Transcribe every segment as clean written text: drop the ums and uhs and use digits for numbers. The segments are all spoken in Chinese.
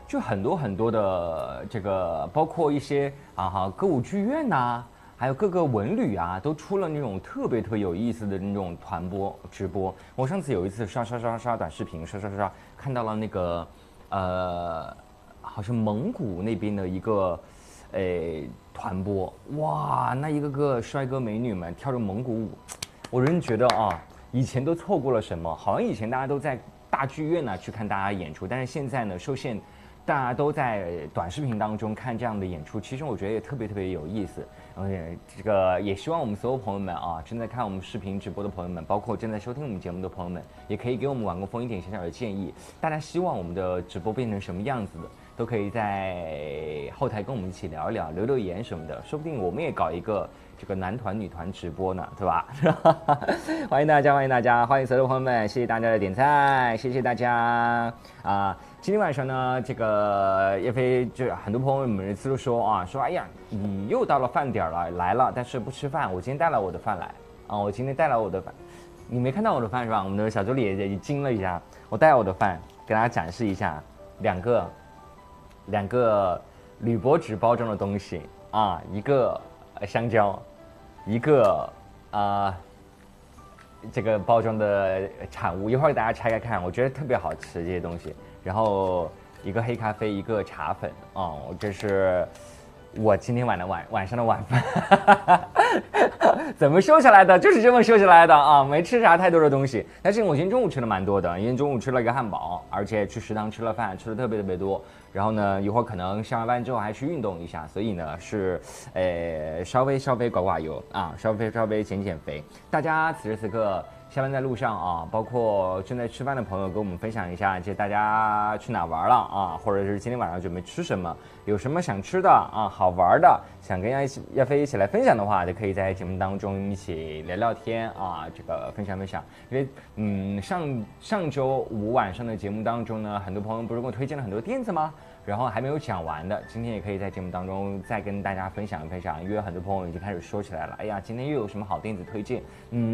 就很多很多的这个，包括一些歌舞剧院呐、还有各个文旅啊，都出了那种特别有意思的那种团播直播。我上次有一次刷短视频，刷，看到了那个好像蒙古那边的一个团播，哇，那一个个帅哥美女们跳着蒙古舞，我真觉得啊，以前都错过了什么？好像以前大家都在大剧院呢去看大家演出，但是现在呢受限，大家都在短视频当中看这样的演出，其实我觉得也特别有意思。这个也希望我们所有朋友们啊，正在看我们视频直播的朋友们，包括正在收听我们节目的朋友们，也可以给我们晚高峰一点小小的建议。大家希望我们的直播变成什么样子的，都可以在后台跟我们一起聊一聊，留言什么的，说不定我们也搞一个这个男团女团直播呢，对吧？欢迎大家，欢迎所有的朋友们，谢谢大家的点赞，谢谢大家啊！今天晚上呢，这个叶飞就很多朋友每次都说哎呀，你又到了饭点了，来了，但是不吃饭。我今天带了我的饭来啊，我今天带了我的饭，你没看到我的饭是吧？我们的小助理也惊了一下，我带我的饭给大家展示一下，两个铝箔纸包装的东西啊，一个香蕉，一个这个包装的产物，一会儿大家拆开看，我觉得特别好吃这些东西。然后一个黑咖啡，一个茶粉这是我今天晚上的晚饭。怎么瘦下来的？就是这么瘦下来的啊！没吃啥太多的东西，但是我今天中午吃的蛮多的，因为中午吃了一个汉堡，而且去食堂吃了饭，吃的特别多。然后呢，一会儿可能上完班之后还去运动一下，所以呢是稍微刮油啊，稍微减肥。大家此时此刻下班在路上啊，包括正在吃饭的朋友，跟我们分享一下，大家去哪玩了啊，或者是今天晚上准备吃什么，有什么想吃的啊，好玩的，想跟亚飞一起来分享的话，就可以在节目当中一起聊聊天啊，这个分享。因为上周五晚上的节目当中呢，很多朋友不是给我推荐了很多店子吗？然后还没有讲完的，今天也可以在节目当中再跟大家分享，因为很多朋友已经开始说起来了，哎呀，今天又有什么好店子推荐？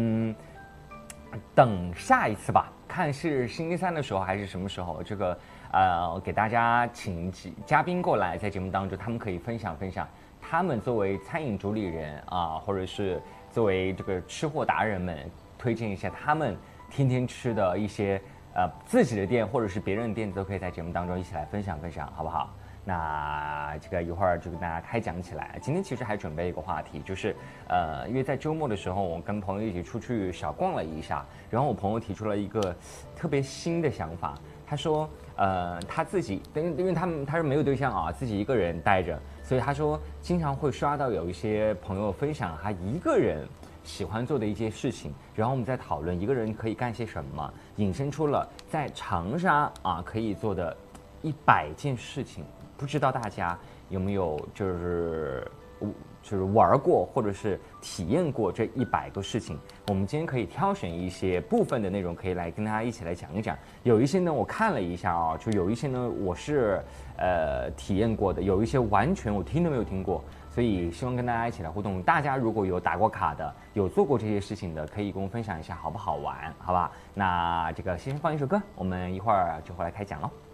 等下一次吧，看是星期三的时候还是什么时候，这个给大家请嘉宾过来，在节目当中他们可以分享他们作为餐饮主理人啊，或者是作为这个吃货达人们，推荐一下他们天天吃的一些自己的店或者是别人的店，都可以在节目当中一起来分享，好不好？那这个一会儿就跟大家开讲起来。今天其实还准备一个话题，就是因为在周末的时候，我跟朋友一起出去小逛了一下，然后我朋友提出了一个特别新的想法，他说他自己，因为他是没有对象啊，自己一个人待着，所以他说经常会刷到有一些朋友分享他一个人喜欢做的一些事情，然后我们在讨论一个人可以干些什么，引申出了在长沙可以做的100件事情。不知道大家有没有就是玩过或者是体验过这100个事情？我们今天可以挑选一些部分的内容，可以来跟大家一起来讲一讲。有一些呢，我看了一下就有一些呢我是体验过的，有一些完全我听都没有听过。所以希望跟大家一起来互动。大家如果有打过卡的，有做过这些事情的，可以跟我分享一下好不好玩，好吧？那这个先放一首歌，我们一会儿就回来开讲喽。